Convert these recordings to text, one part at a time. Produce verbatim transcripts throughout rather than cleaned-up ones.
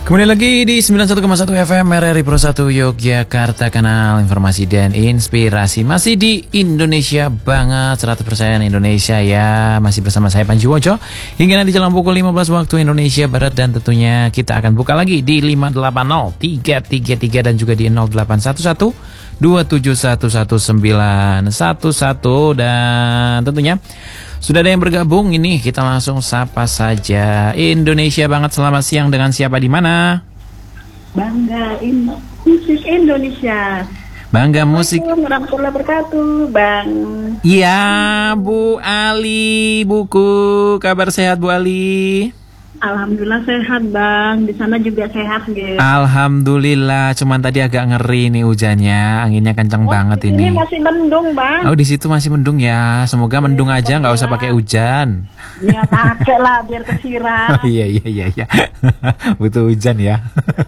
Kembali lagi di sembilan puluh satu koma satu F M R R I Pro satu Yogyakarta, kanal informasi dan inspirasi. Masih di Indonesia banget, seratus persen Indonesia ya. Masih bersama saya Panji Wojo hingga nanti jalan pukul lima belas waktu Indonesia Barat. Dan tentunya kita akan buka lagi di lima delapan nol tiga tiga tiga dan juga di nol delapan satu satu dua tujuh satu satu sembilan satu satu. Dan tentunya sudah ada yang bergabung ini, kita langsung sapa saja. Indonesia banget, selamat siang, dengan siapa di mana? Bangga in, musik Indonesia. Bangga musik. Assalamualaikum warahmatullahi wabarakatuh, Bang. Iya, Bu Ali, buku. Kabar sehat, Bu Ali? Alhamdulillah sehat, Bang. Di sana juga sehat, gitu. Alhamdulillah, cuman tadi agak ngeri nih hujannya, anginnya kencang oh, banget ini. Ini masih mendung, Bang. Oh, di situ masih mendung ya. Semoga mendung aja, nggak usah pakai hujan. Ya pakai lah biar kesiram. Oh, iya iya iya iya. Butuh hujan ya.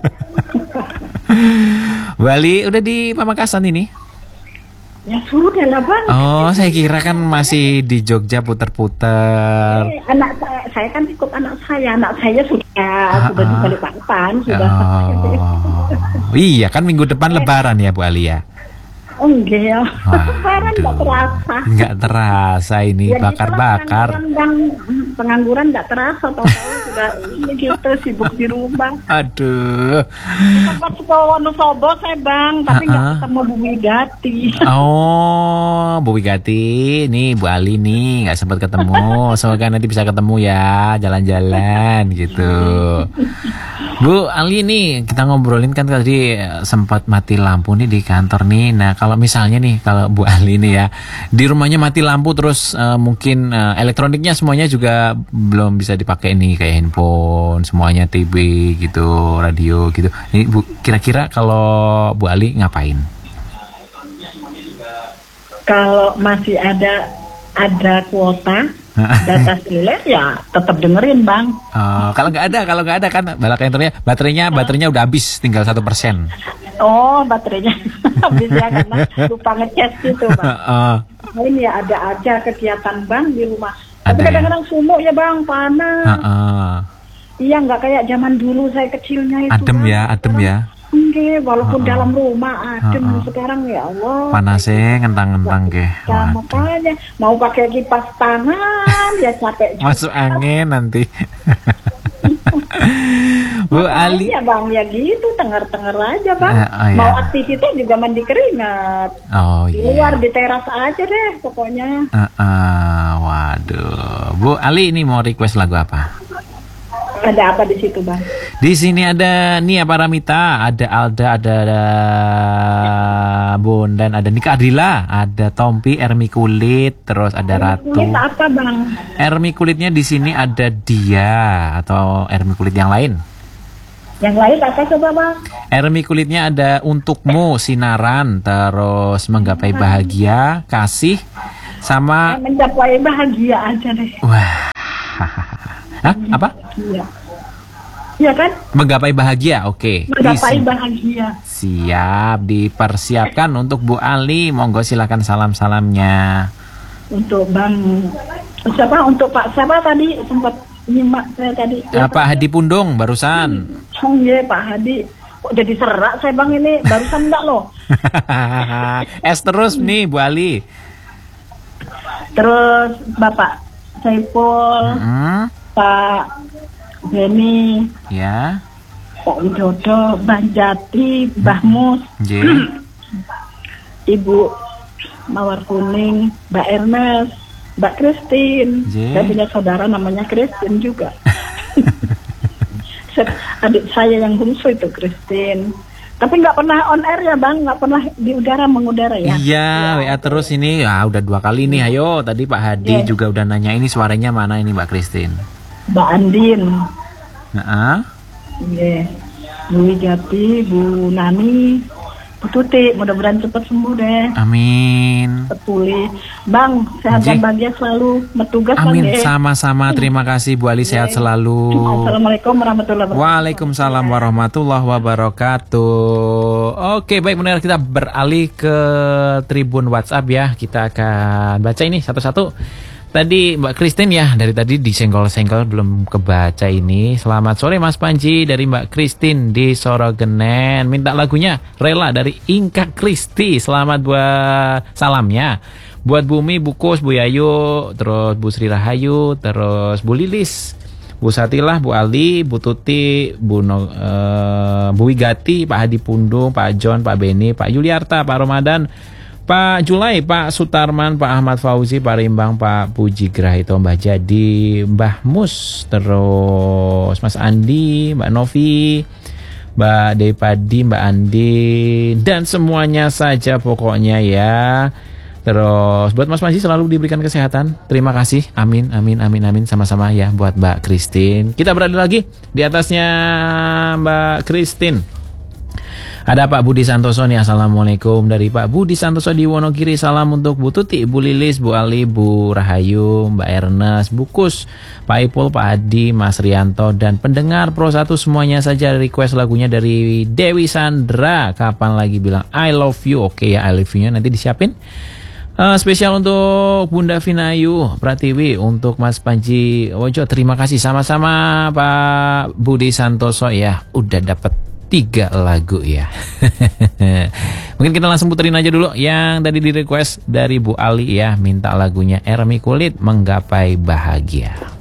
Bali udah di Pamekasan ini? Ya sudah lah, Bang. Oh, saya kira kan masih di Jogja puter-puter. Eh, anak saya, saya kan ikut anak saya. Anak saya sudah ah, sudah di ah. Balikpapan, sudah. Oh, iya kan minggu depan Lebaran ya, Bu Ali ya? Oh, enggak ya. Lebaran enggak terasa. Enggak terasa ini, ya, bakar-bakar. Pengangguran, pengangguran enggak terasa, tahu-tahu sudah ini gitu sibuk di rumah. Aduh. Sempat sekolah Wonosobo saya, Bang, tapi enggak Uh-uh. ketemu Bu Wigati. Oh, Bu Wigati, nih Bu Ali nih nggak sempat ketemu. Semoga nanti bisa ketemu ya, jalan-jalan gitu. Bu Ali nih, kita ngobrolin kan tadi sempat mati lampu nih di kantor nih. Nah, kalau misalnya nih, kalau Bu Ali nih ya, di rumahnya mati lampu terus uh, mungkin uh, elektroniknya semuanya juga belum bisa dipakai nih, kayak handphone, semuanya T V gitu, radio gitu. Ini Bu, kira-kira kalau Bu Ali ngapain? Kalau masih ada ada kuota data seluler ya tetap dengerin, Bang. Uh, kalau nggak ada, kalau nggak ada kan baterainya, baterainya, baterainya udah habis, tinggal satu persen. Oh, baterainya habis ya karena lupa ngecas gitu, Bang. Uh, Nah, ini ya ada aja kegiatan, Bang, di rumah. Ada Tapi kadang-kadang sumuk ya, Bang, panas. uh, uh. Iya, nggak kayak zaman dulu saya kecilnya itu. Adem Bang. ya, adem ya. Enggak, walaupun Uh-uh. dalam rumah adem. Uh-uh. Sekarang ya Allah. Panasnya ngentang-ngentang ke. Ya, makanya mau pakai kipas tangan ya capek juga. Masuk angin nanti. Bu Ali. Ya, Bang, ya gitu, tenger-tenger aja, Bang. Uh, oh, mau ya. aktivitas juga mandi keringat. Oh Di iya. luar di teras aja deh pokoknya. Uh, uh, waduh. Bu Ali ini mau request lagu apa? Ada apa di situ, Bang? Di sini ada Nia Paramita, ada Alda, ada, ada Bondan, ada Nika Adrila, ada Tompi, Ermi Kulit, terus ada Ratu. Kulit apa, Bang? Ermi Kulitnya di sini ada dia atau Ermi Kulit yang lain? Yang lain apa coba, Bang? Ermi Kulitnya ada Untukmu, Sinaran, terus Menggapai Bahagia, Kasih, sama Mencapai bahagia aja deh. wah. Hah? Apa? Iya. Iya kan? Menggapai Bahagia, oke. Mencapai Isi. bahagia. Siap, dipersiapkan untuk Bu Ali. Monggo silakan salam-salamnya. Untuk Bang siapa? Untuk Pak siapa tadi sempat nyimak saya tadi. Ya, Pak Hadi Pundung barusan. Oh iya, Pak Hadi. Kok jadi serak saya, Bang, ini barusan enggak loh. Es terus nih Bu Ali. Terus Bapak Saiful, Hmm, Pak Beni, ya. Pak Widodo, Mbah Jati, Mbah Mus, J. Ibu Mawar Kuning, Mbak Ernest, Mbak Christine. J. Saya punya saudara namanya Christine juga. Adik saya yang bungsu itu Christine. Tapi nggak pernah on air ya, Bang, nggak pernah di udara mengudara ya. Iya, W A terus ini. Ya udah dua kali nih. Ayo, tadi Pak Hadi Yes. juga udah nanya ini suaranya mana ini Mbak Christine. Mbak Andin, Nah, yeah. Bu Wigati, Bu Nani, Bu Tuti, mudah-mudahan cepat sembuh deh. amin. Pulih, Bang, sehat dan Nggih. bahagia selalu, bertugas, Bang. Amin, ya. sama-sama. Terima kasih Bu Ali, sehat selalu. Assalamualaikum warahmatullahi wabarakatuh. Waalaikumsalam warahmatullahi wabarakatuh. Oke, baik, benar, kita beralih ke tribun WhatsApp ya. Kita akan baca ini satu-satu. Tadi Mbak Christine ya, dari tadi disenggol-senggol belum kebaca ini. Selamat sore Mas Panji dari Mbak Christine di Sorogenen. Minta lagunya Rela dari Inka Kristi. Selamat buat salamnya. Buat Bumi, Bu Kus, Bu Yayu, terus Bu Sri Rahayu, terus Bu Lilis, Bu Satilah, Bu Ali, Bu Tuti, Bu, no, uh, Bu Wigati, Pak Hadi Pundung, Pak John, Pak Beni, Pak Yuliarta, Pak Ramadan, Pak Julai, Pak Sutarman, Pak Ahmad Fauzi, Pak Rimbang, Pak Puji Grahito, Mbah Jadi, Mbah Mus, terus Mas Andi, Mbak Novi, Mbak Depadi, Mbak Andi, dan semuanya saja pokoknya ya. Terus buat Mas Panji selalu diberikan kesehatan. Terima kasih. Amin, amin, amin, amin. Sama-sama ya buat Mbak Christine. Kita berada lagi di atasnya Mbak Christine. Ada Pak Budi Santoso nih, assalamualaikum dari Pak Budi Santoso di Wonogiri. Salam untuk Bu Tuti, Bu Lilis, Bu Ali, Bu Rahayu, Mbak Ernest, Bu Kus, Pak Ipul, Pak Adi, Mas Rianto, dan pendengar Pro satu semuanya saja. Request lagunya dari Dewi Sandra. Kapan lagi bilang I love you. Oke ya, I love you-nya nanti disiapin. Uh, spesial untuk Bunda Vinayu Pratiwi, untuk Mas Panji Wojo. Terima kasih sama-sama Pak Budi Santoso ya. Udah dapat tiga lagu ya. Mungkin kita langsung puterin aja dulu yang tadi di request dari Bu Ali ya. Minta lagunya Ermi Kulit, Menggapai Bahagia.